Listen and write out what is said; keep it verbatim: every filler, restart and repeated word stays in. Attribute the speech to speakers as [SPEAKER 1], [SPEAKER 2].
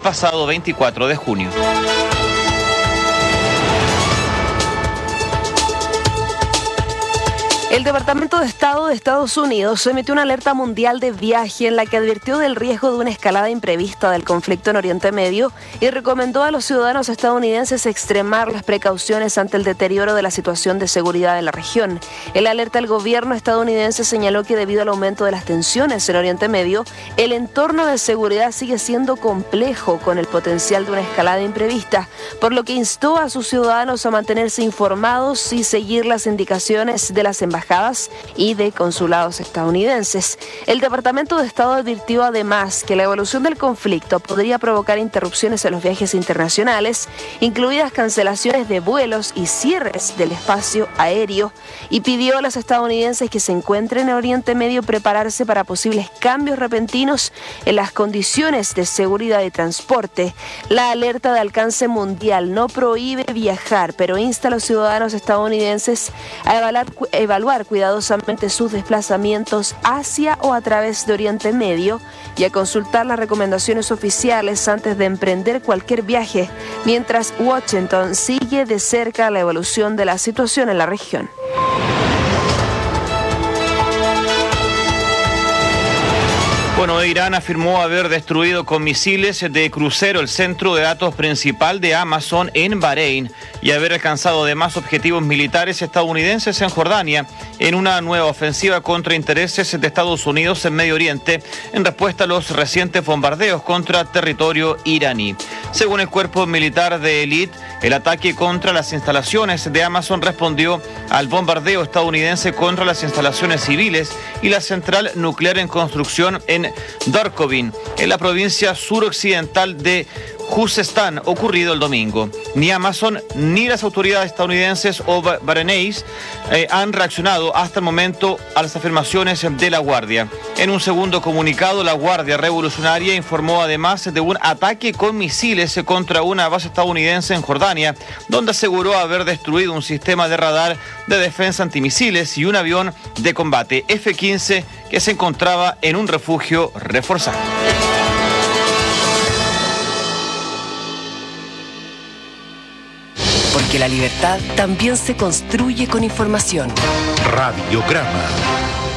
[SPEAKER 1] pasado veinticuatro de junio.
[SPEAKER 2] El Departamento de Estado de Estados Unidos emitió una alerta mundial de viaje en la que advirtió del riesgo de una escalada imprevista del conflicto en Oriente Medio y recomendó a los ciudadanos estadounidenses extremar las precauciones ante el deterioro de la situación de seguridad en la región. En la alerta, el gobierno estadounidense señaló que debido al aumento de las tensiones en Oriente Medio, el entorno de seguridad sigue siendo complejo con el potencial de una escalada imprevista, por lo que instó a sus ciudadanos a mantenerse informados y seguir las indicaciones de las embajadas y de consulados estadounidenses. El Departamento de Estado advirtió además que la evolución del conflicto podría provocar interrupciones en los viajes internacionales, incluidas cancelaciones de vuelos y cierres del espacio aéreo, y pidió a los estadounidenses que se encuentren en Oriente Medio prepararse para posibles cambios repentinos en las condiciones de seguridad y transporte. La alerta de alcance mundial no prohíbe viajar, pero insta a los ciudadanos estadounidenses a evaluar, evaluar cuidadosamente sus desplazamientos hacia o a través de Oriente Medio y a consultar las recomendaciones oficiales antes de emprender cualquier viaje, mientras Washington sigue de cerca la evolución de la situación en la región.
[SPEAKER 1] Bueno, Irán afirmó haber destruido con misiles de crucero el centro de datos principal de Amazon en Bahrein y haber alcanzado además objetivos militares estadounidenses en Jordania en una nueva ofensiva contra intereses de Estados Unidos en Medio Oriente en respuesta a los recientes bombardeos contra territorio iraní. Según el cuerpo militar de élite, el ataque contra las instalaciones de Amazon respondió al bombardeo estadounidense contra las instalaciones civiles y la central nuclear en construcción en Darkovin, en la provincia suroccidental de Juzestán, ocurrido el domingo. Ni Amazon ni las autoridades estadounidenses o bahreíes eh, han reaccionado hasta el momento a las afirmaciones de la Guardia. En un segundo comunicado, la Guardia Revolucionaria informó además de un ataque con misiles contra una base estadounidense en Jordania, donde aseguró haber destruido un sistema de radar de defensa antimisiles y un avión de combate F quince que se encontraba en un refugio reforzado.
[SPEAKER 3] Porque la libertad también se construye con información.
[SPEAKER 4] Radiograma.